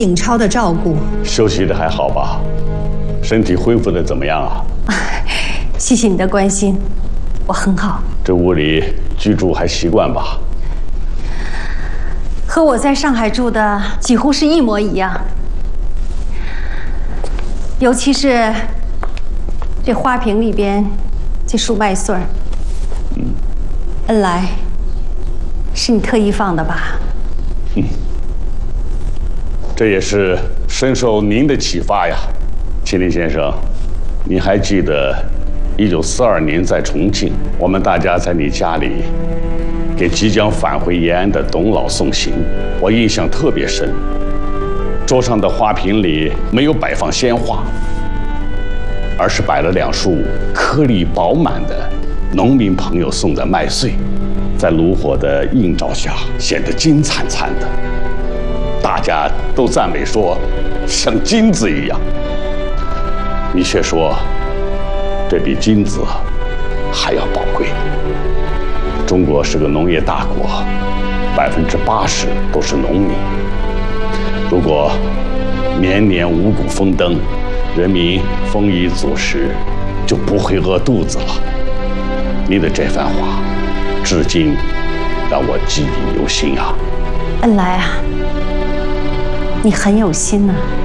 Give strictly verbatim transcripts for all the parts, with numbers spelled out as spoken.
尹超的照顾。 休息的还好吧？身体恢复的怎么样啊？ 谢谢你的关心，我很好。 这屋里居住还习惯吧？ 和我在上海住的几乎是一模一样，尤其是这花瓶里边这束麦穗儿。嗯，恩来，是你特意放的吧？ 嗯，这也是深受您的启发呀，麒麟先生。您还记得一九四二年在重庆，我们大家在你家里给即将返回延安的董老送行，我印象特别深。桌上的花瓶里没有摆放鲜花，而是摆了两束颗粒饱满的农民朋友送的麦穗，在炉火的映照下显得金灿灿的，大家都赞美说像金子一样。你却说这比金子还要宝贵。中国是个农业大国，百分之八十都是农民。如果年年五谷丰登，人民丰衣足食，就不会饿肚子了。你的这番话，至今让我记忆犹新啊！ 恩来啊，你很有心呐、啊。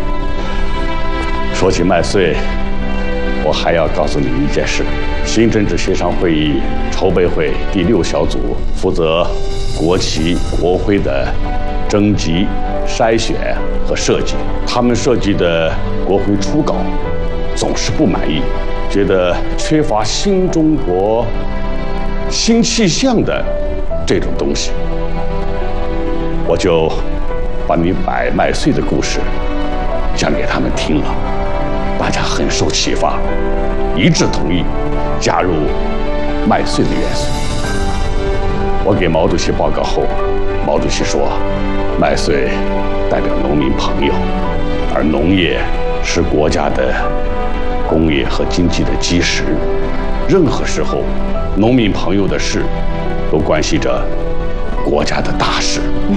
说起麦穗，我还要告诉你一件事：新政治协商会议筹备会第六小组负责国旗、国徽的征集、筛选和设计。他们设计的国徽初稿总是不满意，觉得缺乏新中国新气象的这种东西。我就把你摆麦穗的故事讲给他们听了，大家很受启发，一致同意加入麦穗的元素。我给毛主席报告后，毛主席说，麦穗代表农民朋友，而农业是国家的工业和经济的基石，任何时候农民朋友的事都关系着国家的大事。嗯，